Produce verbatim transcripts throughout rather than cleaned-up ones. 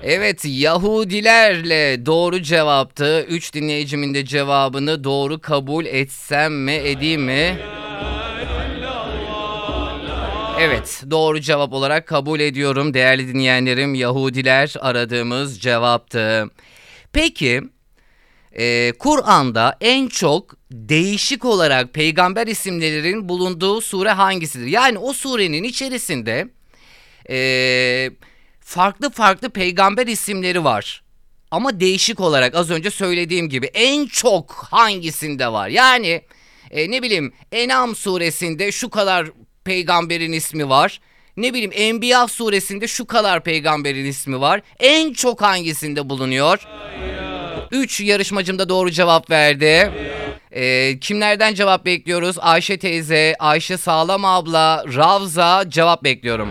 Evet, Yahudilerle doğru cevaptı. Üç dinleyicimin de cevabını doğru kabul etsem mi edeyim mi? Evet, doğru cevap olarak kabul ediyorum değerli dinleyenlerim. Yahudiler aradığımız cevaptı. Peki, e, Kur'an'da en çok değişik olarak peygamber isimlerinin bulunduğu sure hangisidir? Yani o surenin içerisinde e, farklı farklı peygamber isimleri var. Ama değişik olarak az önce söylediğim gibi en çok hangisinde var? Yani e, ne bileyim En'am suresinde şu kadar peygamberin ismi var. Ne bileyim Enbiya suresinde şu kadar peygamberin ismi var. En çok hangisinde bulunuyor? Üç yarışmacım da doğru cevap verdi. Ee, kimlerden cevap bekliyoruz? Ayşe teyze, Ayşe Sağlam abla, Ravza cevap bekliyorum.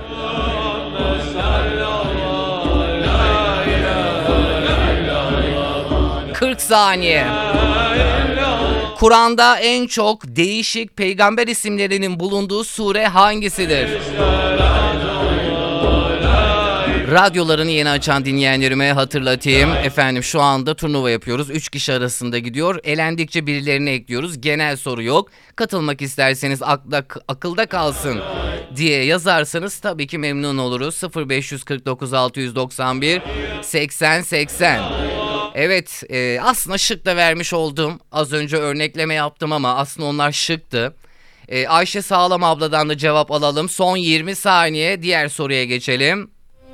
kırk saniye. Kur'an'da en çok değişik peygamber isimlerinin bulunduğu sure hangisidir? Radyolarını yeni açan dinleyenlerime hatırlatayım. Efendim şu anda turnuva yapıyoruz. Üç kişi arasında gidiyor. Elendikçe birilerini ekliyoruz. Genel soru yok. Katılmak isterseniz akla, akılda kalsın diye yazarsanız tabii ki memnun oluruz. sıfır beş kırk dokuz altı doksan bir seksen seksen. Evet, e, aslında şık da vermiş oldum. Az önce örnekleme yaptım ama aslında onlar şıktı. E, Ayşe Sağlam abladan da cevap alalım. Son yirmi saniye diğer soruya geçelim.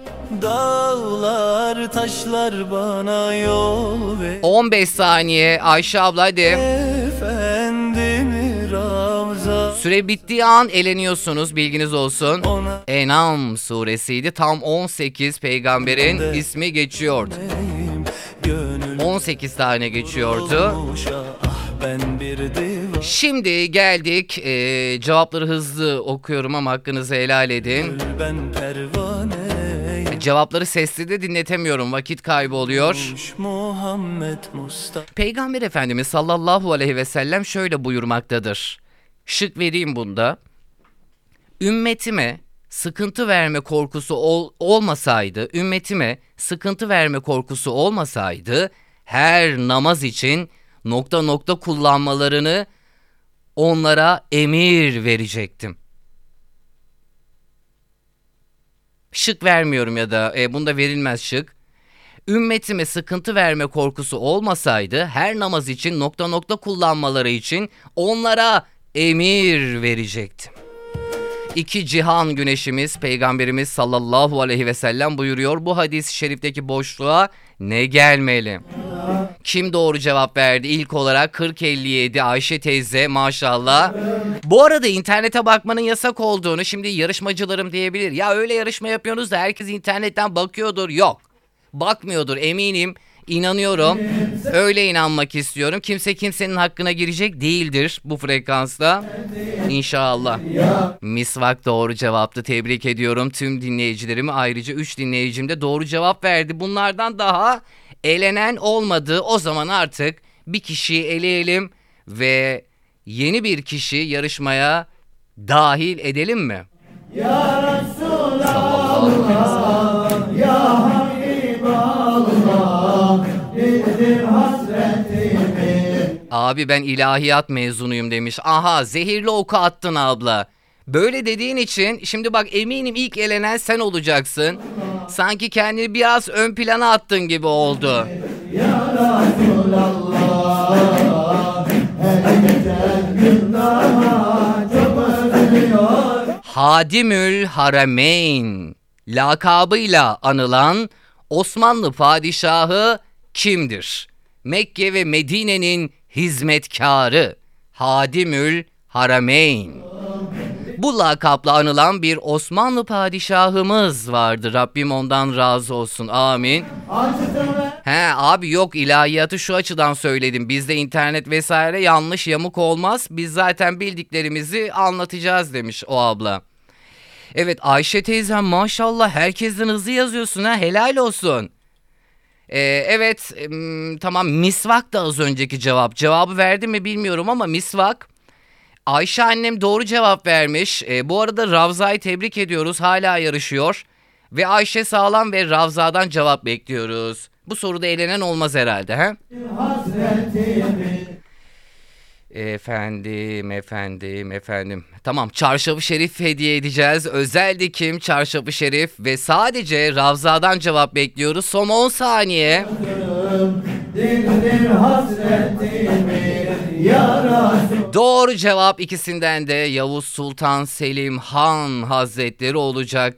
Dağlar taşlar bana yol ver. on beş saniye Ayşe abla hadi. Efendim Ravza. Süre bittiği an eleniyorsunuz, bilginiz olsun. Ona... En'am suresiydi. Tam on sekiz peygamberin ismi geçiyordu. on sekiz tane geçiyordu. Şimdi geldik ee, cevapları hızlı okuyorum ama hakkınızı helal edin. Cevapları sesli de dinletemiyorum, vakit kaybı oluyor. Peygamber Efendimiz sallallahu aleyhi ve sellem şöyle buyurmaktadır. Şık vereyim bunda. Ümmetime sıkıntı verme korkusu ol, olmasaydı, ümmetime sıkıntı verme korkusu olmasaydı her namaz için nokta nokta kullanmalarını onlara emir verecektim. Şık vermiyorum ya da e, bunda verilmez şık. Ümmetime sıkıntı verme korkusu olmasaydı her namaz için nokta nokta kullanmaları için onlara emir verecektim. İki cihan güneşimiz Peygamberimiz sallallahu aleyhi ve sellem buyuruyor. Bu hadis-i şerifteki boşluğa ne gelmeli? Kim doğru cevap verdi? İlk olarak kırk elli yedi Ayşe teyze, maşallah. Bu arada internete bakmanın yasak olduğunu şimdi yarışmacılarım diyebilir. Ya öyle yarışma yapıyorsunuz da herkes internetten bakıyordur. Yok. Bakmıyordur eminim. İnanıyorum. Öyle inanmak istiyorum. Kimse kimsenin hakkına girecek değildir bu frekansta. İnşallah. Misvak doğru cevaptı. Tebrik ediyorum tüm dinleyicilerimi. Ayrıca üç dinleyicim de doğru cevap verdi. Bunlardan daha elenen olmadı. O zaman artık bir kişiyi eleyelim ve yeni bir kişi yarışmaya dahil edelim mi? Ya Resulallah, ya Habiballah, bildim hasretimi. Abi ben ilahiyat mezunuyum demiş. Aha, zehirli oku attın abla. Böyle dediğin için şimdi bak eminim ilk elenen sen olacaksın. Sanki kendini biraz ön plana attın gibi oldu. Ya Resulallah, her geçen gün daha çok özlüyor. Hadimül Harameyn lakabıyla anılan Osmanlı padişahı kimdir? Mekke ve Medine'nin hizmetkarı Hadimül Harameyn. Bu lakapla anılan bir Osmanlı padişahımız vardı. Rabbim ondan razı olsun. Amin. He abi yok, ilahiyatı şu açıdan söyledim. Bizde internet vesaire yanlış yamuk olmaz. Biz zaten bildiklerimizi anlatacağız demiş o abla. Evet Ayşe teyzem maşallah herkesten hızlı yazıyorsun ha, helal olsun. Ee, evet em, tamam, misvak da az önceki cevap. Cevabı verdim mi bilmiyorum ama misvak. Ayşe annem doğru cevap vermiş. Ee, bu arada Ravza'yı tebrik ediyoruz, hala yarışıyor. Ve Ayşe Sağlam ve Ravza'dan cevap bekliyoruz. Bu soruda elenen olmaz herhalde, he? Efendim, efendim, efendim. Tamam, Çarşafı Şerif hediye edeceğiz. Özel dikim Çarşafı Şerif ve sadece Ravza'dan cevap bekliyoruz. Son on saniye. Doğru cevap ikisinden de Yavuz Sultan Selim Han Hazretleri olacak.